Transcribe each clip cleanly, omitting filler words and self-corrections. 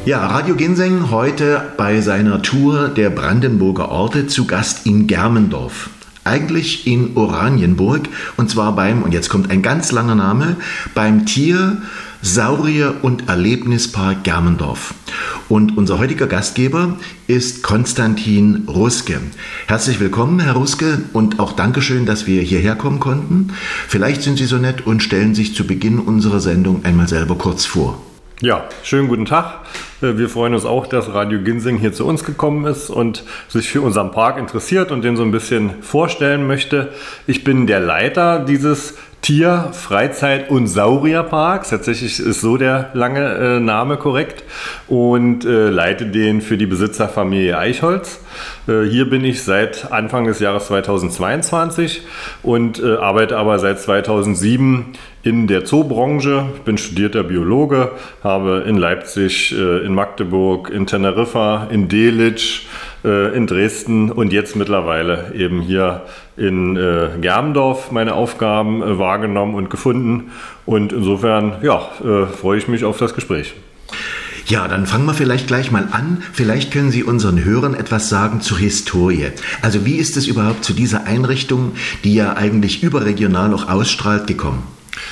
Ja, Radio Ginseng heute bei seiner Tour der Brandenburger Orte zu Gast in Germendorf. Eigentlich in Oranienburg und zwar und jetzt kommt ein ganz langer Name, beim Tier-, Saurier- und Erlebnispark Germendorf. Und unser heutiger Gastgeber ist Konstantin Ruske. Herzlich willkommen, Herr Ruske, und auch Dankeschön, dass wir hierher kommen konnten. Vielleicht sind Sie so nett und stellen sich zu Beginn unserer Sendung einmal selber kurz vor. Ja, schönen guten Tag. Wir freuen uns auch, dass Radio Ginseng hier zu uns gekommen ist und sich für unseren Park interessiert und den so ein bisschen vorstellen möchte. Ich bin der Leiter dieses Tier-, Freizeit- und Saurierparks. Tatsächlich ist so der lange Name korrekt und leite den für die Besitzerfamilie Eichholz. Hier bin ich seit Anfang des Jahres 2022 und arbeite aber seit 2007 in der Zoobranche. Ich bin studierter Biologe, habe in Leipzig, in Magdeburg, in Teneriffa, in Delitzsch, in Dresden und jetzt mittlerweile eben hier in Germendorf meine Aufgaben wahrgenommen und gefunden. Und insofern freue ich mich auf das Gespräch. Ja, dann fangen wir vielleicht gleich mal an. Vielleicht können Sie unseren Hörern etwas sagen zur Historie. Also wie ist es überhaupt zu dieser Einrichtung, die ja eigentlich überregional auch ausstrahlt, gekommen?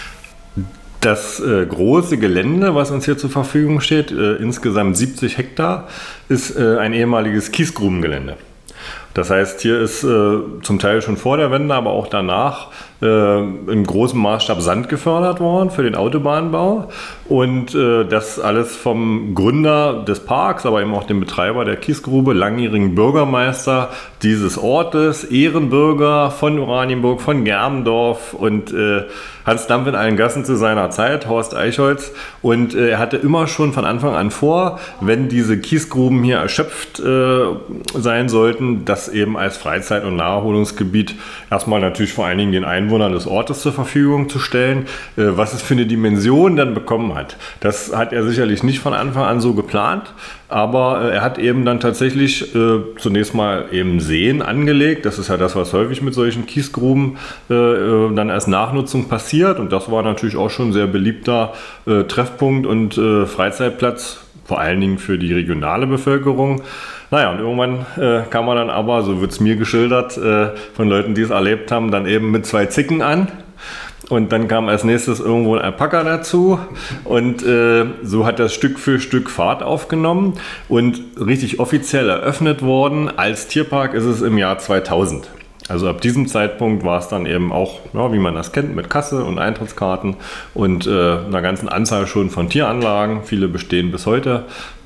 Das große Gelände, was uns hier zur Verfügung steht, insgesamt 70 Hektar, ist ein ehemaliges Kiesgrubengelände. Das heißt, hier ist zum Teil schon vor der Wende, aber auch danach in großem Maßstab Sand gefördert worden für den Autobahnbau. Und das alles vom Gründer des Parks, aber eben auch dem Betreiber der Kiesgrube, langjährigen Bürgermeister dieses Ortes, Ehrenbürger von Oranienburg, von Germendorf und Hans Dampf in allen Gassen zu seiner Zeit, Horst Eichholz. Und er hatte immer schon von Anfang an vor, wenn diese Kiesgruben hier erschöpft sein sollten, das eben als Freizeit- und Naherholungsgebiet erstmal natürlich vor allen Dingen den Einwohnern des Ortes zur Verfügung zu stellen. Was es für eine Dimension dann bekommen hat, das hat er sicherlich nicht von Anfang an so geplant, aber er hat eben dann tatsächlich zunächst mal eben Seen angelegt. Das ist ja das, was häufig mit solchen Kiesgruben dann als Nachnutzung passiert, und das war natürlich auch schon ein sehr beliebter Treffpunkt und Freizeitplatz, vor allen Dingen für die regionale Bevölkerung. Naja, und irgendwann kam man dann aber, so wird es mir geschildert, von Leuten, die es erlebt haben, dann eben mit 2 Zicken an. Und dann kam als nächstes irgendwo ein Alpaka dazu. Und so hat das Stück für Stück Fahrt aufgenommen. Und richtig offiziell eröffnet worden als Tierpark ist es im Jahr 2000. Also ab diesem Zeitpunkt war es dann eben auch, wie man das kennt, mit Kasse und Eintrittskarten und einer ganzen Anzahl schon von Tieranlagen. Viele bestehen bis heute.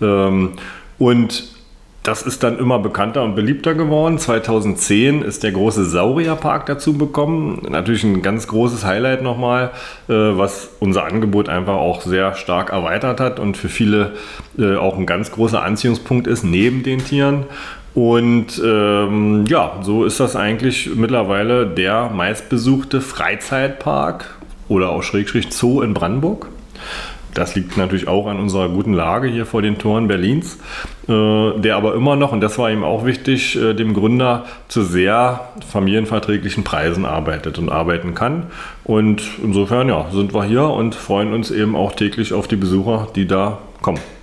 Und das ist dann immer bekannter und beliebter geworden. 2010 ist der große Saurierpark dazu gekommen. Natürlich ein ganz großes Highlight nochmal, was unser Angebot einfach auch sehr stark erweitert hat und für viele auch ein ganz großer Anziehungspunkt ist, neben den Tieren. Und so ist das eigentlich mittlerweile der meistbesuchte Freizeitpark oder auch Schrägstrich Zoo in Brandenburg. Das liegt natürlich auch an unserer guten Lage hier vor den Toren Berlins, der aber immer noch, und das war ihm auch wichtig, dem Gründer zu sehr familienverträglichen Preisen arbeitet und arbeiten kann. Und insofern sind wir hier und freuen uns eben auch täglich auf die Besucher, die da kommen.